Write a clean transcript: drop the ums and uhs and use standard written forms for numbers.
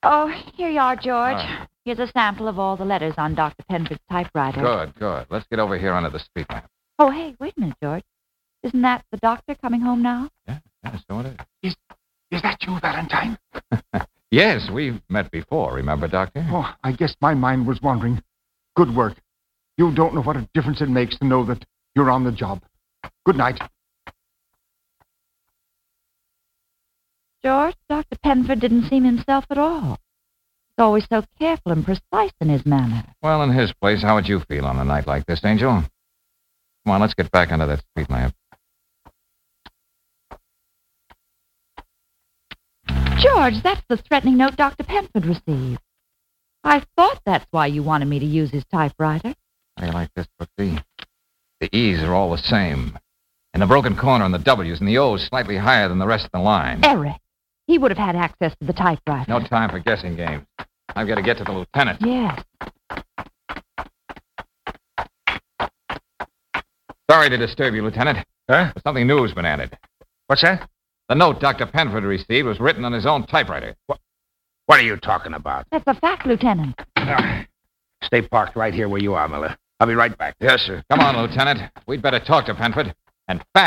Oh, here you are, George. Hi. Here's a sample of all the letters on Dr. Penford's typewriter. Good. Let's get over here under the street lamp. Oh, hey, wait a minute, George. Isn't that the doctor coming home now? Yeah, so it is. Is that you, Valentine? Yes, we've met before, remember, Doctor? Oh, I guess my mind was wandering. Good work. You don't know what a difference it makes to know that you're on the job. Good night. George, Dr. Penford didn't seem himself at all. He's always so careful and precise in his manner. Well, in his place, how would you feel on a night like this, Angel? Come on, let's get back under that street lamp. George, that's the threatening note Dr. Penford received. I thought that's why you wanted me to use his typewriter. How do you like this, Brooksy? The E's are all the same. And the broken corner and the W's and the O's slightly higher than the rest of the line. Eric, he would have had access to the typewriter. No time for guessing games. I've got to get to the lieutenant. Yes. Sorry to disturb you, Lieutenant. Huh? But something new has been added. What's that? The note Dr. Penford received was written on his own typewriter. What are you talking about? That's a fact, Lieutenant. Stay parked right here where you are, Miller. I'll be right back. Yes, sir. Come on, Lieutenant. We'd better talk to Penford. And fast.